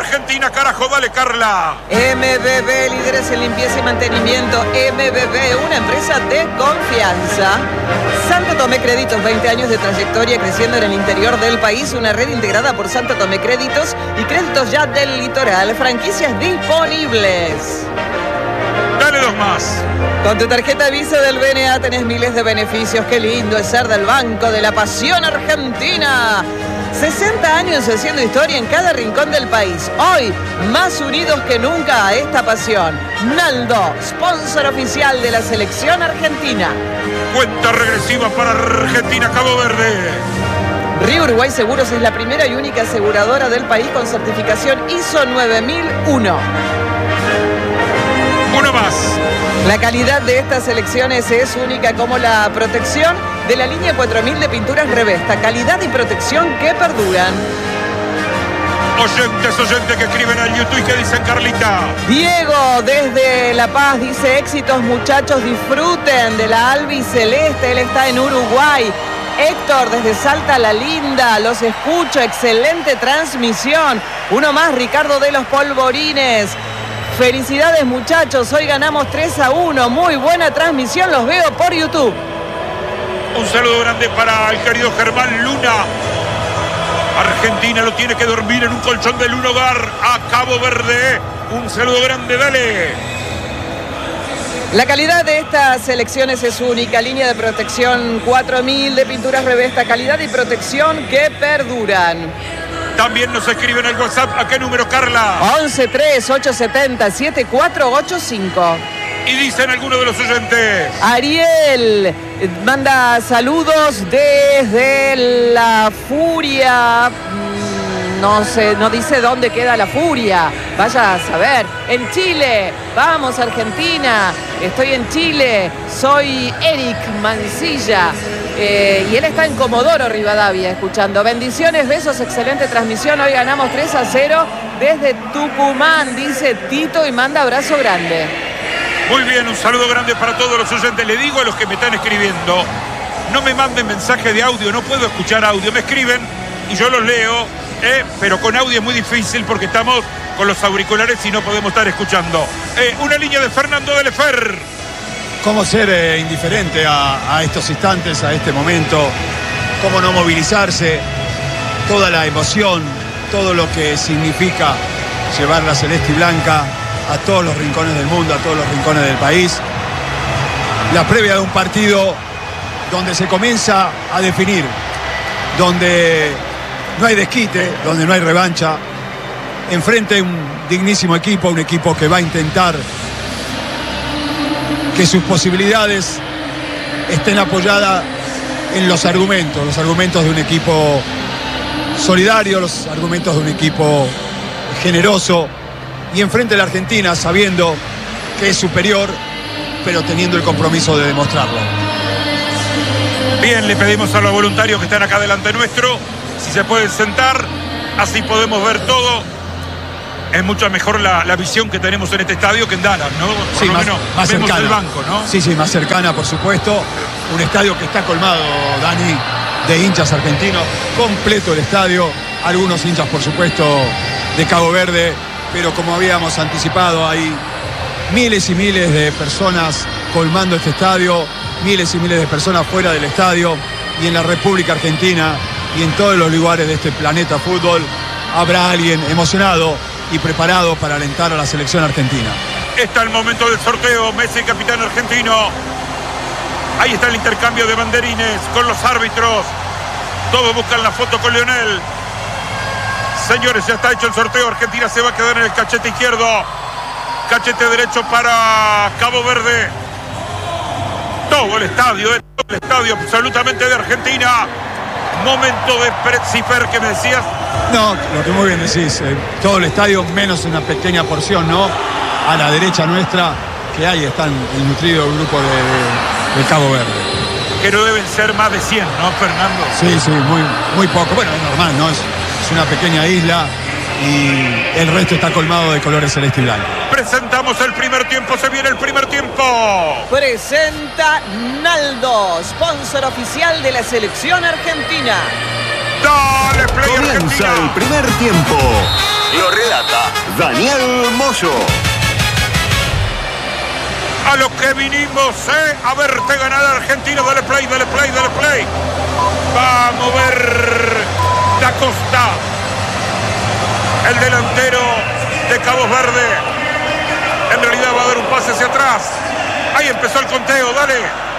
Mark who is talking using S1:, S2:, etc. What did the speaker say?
S1: Argentina, carajo, dale Carla.
S2: MBB, líderes en limpieza y mantenimiento. MBB, una empresa de confianza. Santo Tomé Créditos, 20 años de trayectoria creciendo en el interior del país. Una red integrada por Santo Tomé Créditos y Créditos Ya del Litoral. Franquicias disponibles.
S1: Dale dos más.
S2: Con tu tarjeta Visa del BNA tenés miles de beneficios. Qué lindo es ser del Banco de la Pasión Argentina. 60 años haciendo historia en cada rincón del país. Hoy, más unidos que nunca a esta pasión. Naldo, sponsor oficial de la selección argentina.
S1: Cuenta regresiva para Argentina, Cabo Verde.
S2: Río Uruguay Seguros es la primera y única aseguradora del país con certificación ISO 9001.
S1: Uno más.
S2: La calidad de estas selecciones es única como la protección de la línea 4000 de pinturas Revesta. Calidad y protección que perduran.
S1: Oyentes que escriben al YouTube y que dicen Carlita.
S2: Diego desde La Paz dice: éxitos muchachos, disfruten de la albiceleste. Él está en Uruguay. Héctor desde Salta La Linda, los escucho, excelente transmisión. Uno más, Ricardo de los Polvorines. Felicidades muchachos, hoy ganamos 3-1, muy buena transmisión, los veo por YouTube.
S1: Un saludo grande para el querido Germán Luna. Argentina lo tiene que dormir en un colchón de un hogar a Cabo Verde. Un saludo grande, dale.
S2: La calidad de estas selecciones es única, línea de protección 4000 de pinturas Revesta, calidad y protección que perduran.
S1: También nos escriben al WhatsApp. ¿A qué número, Carla?
S2: 1138707485.
S1: Y dicen algunos de los oyentes.
S2: Ariel manda saludos desde La Furia. No sé, no dice dónde queda La Furia. Vaya a saber. En Chile. Vamos, Argentina. Estoy en Chile. Soy Eric Mancilla. Y él está en Comodoro Rivadavia escuchando. Bendiciones, besos, excelente transmisión. Hoy ganamos 3-0 desde Tucumán, dice Tito, y manda abrazo grande.
S1: Muy bien, un saludo grande para todos los oyentes. Le digo a los que me están escribiendo, no me manden mensaje de audio, no puedo escuchar audio. Me escriben y yo los leo, pero con audio es muy difícil porque estamos con los auriculares y no podemos estar escuchando. Una línea de Fernando Delefer.
S3: ¿Cómo ser indiferente a estos instantes, a este momento? ¿Cómo no movilizarse? Toda la emoción, todo lo que significa llevar la celeste y blanca a todos los rincones del mundo, a todos los rincones del país. La previa de un partido donde se comienza a definir, donde no hay desquite, donde no hay revancha. Enfrente un dignísimo equipo, un equipo que va a intentar que sus posibilidades estén apoyadas en los argumentos de un equipo solidario, los argumentos de un equipo generoso, y enfrente a la Argentina sabiendo que es superior, pero teniendo el compromiso de demostrarlo.
S1: Bien, le pedimos a los voluntarios que están acá delante nuestro, si se pueden sentar, así podemos ver todo. Es mucho mejor la visión que tenemos en este estadio que en Dallas, ¿no? Por
S3: sí,
S1: lo
S3: más
S1: menos
S3: cercana.
S1: Vemos el banco, ¿no?
S3: Sí, más cercana, por supuesto. Un estadio que está colmado, Dani, de hinchas argentinos. Completo el estadio. Algunos hinchas, por supuesto, de Cabo Verde. Pero como habíamos anticipado, hay miles y miles de personas colmando este estadio. Miles y miles de personas fuera del estadio. Y en la República Argentina y en todos los lugares de este planeta fútbol habrá alguien emocionado y preparado para alentar a la selección argentina.
S1: Está el momento del sorteo. Messi, capitán argentino. Ahí está el intercambio de banderines con los árbitros. Todos buscan la foto con Lionel. Señores, ya está hecho el sorteo. Argentina se va a quedar en el cachete izquierdo. Cachete derecho para Cabo Verde. Todo el estadio absolutamente de Argentina. Momento de Cifer, que me decías.
S3: No, lo que muy bien decís, todo el estadio menos una pequeña porción, ¿no? A la derecha nuestra, que ahí están el nutrido grupo de Cabo Verde.
S1: Que no deben ser más de 100, ¿no, Fernando?
S3: Sí, muy poco. Bueno, es normal, ¿no? Es una pequeña isla y el resto está colmado de colores celeste y blanco.
S1: Presentamos el primer tiempo, se viene el primer tiempo.
S2: Presenta Naldo, sponsor oficial de la selección argentina.
S1: Dale, play
S4: Comienza
S1: Argentina.
S4: el primer tiempo. Lo relata Daniel Moyo.
S1: A lo que vinimos, a verte ganar a Argentina. Dale play, dale play, dale play. Vamos a ver Da Costa, el delantero de Cabo Verde. En realidad va a dar un pase hacia atrás. Ahí empezó el conteo, dale.